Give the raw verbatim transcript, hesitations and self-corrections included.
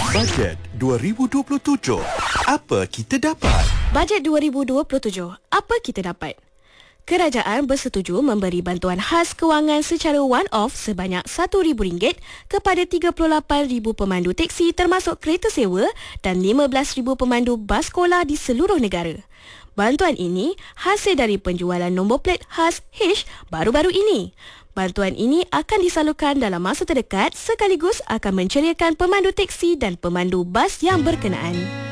Bajet dua ribu dua puluh tujuh. Apa kita dapat? Bajet dua ribu dua puluh tujuh. Apa kita dapat? Kerajaan bersetuju memberi bantuan khas kewangan secara one-off sebanyak satu ribu ringgit kepada tiga puluh lapan ribu pemandu teksi termasuk kereta sewa dan lima belas ribu pemandu bas sekolah di seluruh negara. Bantuan ini hasil dari penjualan nombor plat khas H baru-baru ini. Bantuan ini akan disalurkan dalam masa terdekat sekaligus akan menceriakan pemandu teksi dan pemandu bas yang berkenaan.